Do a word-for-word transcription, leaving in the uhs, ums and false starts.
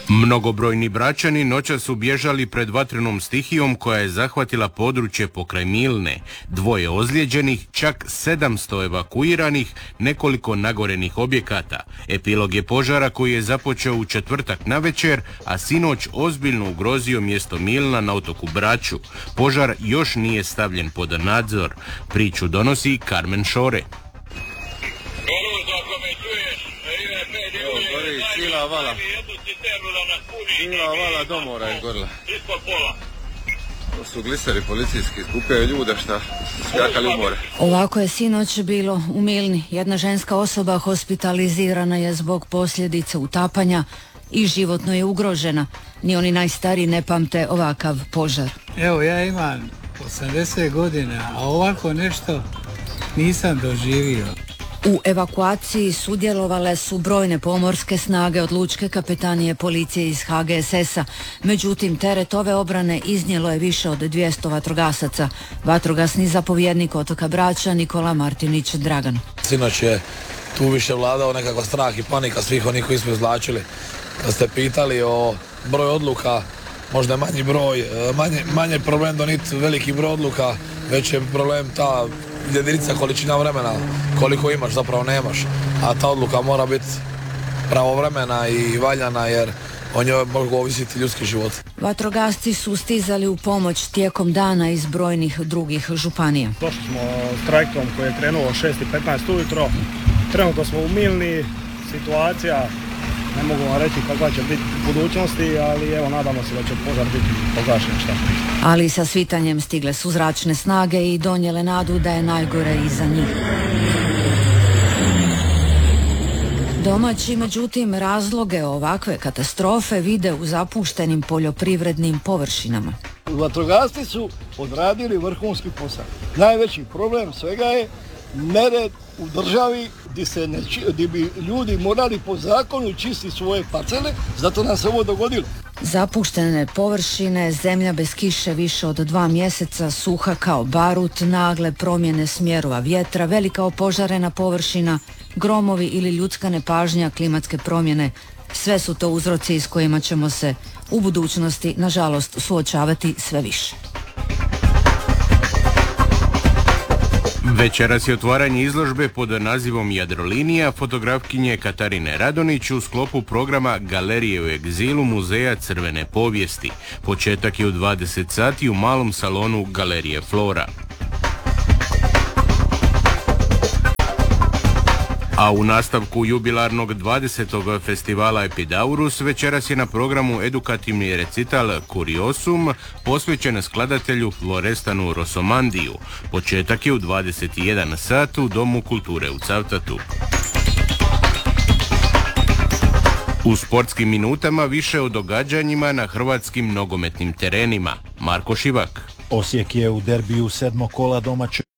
Mnogobrojni Bračani noćas su bježali pred vatrenom stihijom koja je zahvatila područje pokraj Milne. Dvoje ozlijeđenih, čak sedamsto evakuiranih, nekoliko nagorenih objekata. Epilog je požara koji je započeo u četvrtak navečer, a sinoć ozbiljno ugrozio mjesto Milna na otoku Braču. Požar još nije stavljen pod nadzor. Priču donosi Carmen Šore. Sila vala. Sila vala do mora izgorila. To su gliseri policijski, skupljaju ljude šta skakali u more. Ovako je sinoć bilo u Milni. Jedna ženska osoba hospitalizirana je zbog posljedica utapanja i životno je ugrožena. Ni oni najstariji ne pamte ovakav požar. Evo, ja imam osamdeset godina, a ovako nešto nisam doživio. U evakuaciji sudjelovale su brojne pomorske snage od lučke kapetanije policije iz H G S S-a. Međutim, teret ove obrane iznijelo je više od dvjesto vatrogasaca. Vatrogasni zapovjednik otoka Brača Nikola Martinić Dragan. Sinoć je tu više vladao nekakva strah i panika svih onih koji smo izvlačili. Da ste pitali o broju odluka, možda je manji broj, manje, manje problem doniti veliki broj odluka, već je problem ta jedinica količina vremena, koliko imaš zapravo nemaš, a ta odluka mora biti pravovremena i valjana jer o njoj mogu ovisiti ljudski život. Vatrogasci su stizali u pomoć tijekom dana iz brojnih drugih županija. Došli smo s trajektom koji je krenuo od šest i petnaest ujutro, trenutno smo u Milni, situacija ne mogu vam reći kakva će biti u budućnosti, ali evo nadamo se da će požar biti pogašen šta. Ali sa svitanjem stigle su zračne snage i donijele nadu da je najgore iza njih. Domaći, međutim, razloge ovakve katastrofe vide u zapuštenim poljoprivrednim površinama. Vatrogasci su odradili vrhunski posao. Najveći problem svega je nered u državi gdje, se ne, gdje bi ljudi morali po zakonu čistiti svoje parcele, zato nam se ovo dogodilo. Zapuštene površine, zemlja bez kiše više od dva mjeseca, suha kao barut, nagle promjene smjerova vjetra, velika opožarena površina, gromovi ili ljudska nepažnja, klimatske promjene. Sve su to uzroci s kojima ćemo se u budućnosti, nažalost, suočavati sve više. Večeras je otvaranje izložbe pod nazivom Jadrolinija fotografkinje Katarine Radonić u sklopu programa Galerije u egzilu Muzeja crvene povijesti. Početak je u dvadeset sati u malom salonu Galerije Flora. A u nastavku jubilarnog dvadesetog festivala Epidaurus večeras je na programu edukativni recital Curiosum posvećen skladatelju Florestanu Rosomandiju. Početak je u dvadeset jedan sat u Domu kulture u Cavtatu. U sportskim minutama više o događanjima na hrvatskim nogometnim terenima. Marko Šivak. Osijek je u derbiju sedmog kola domaće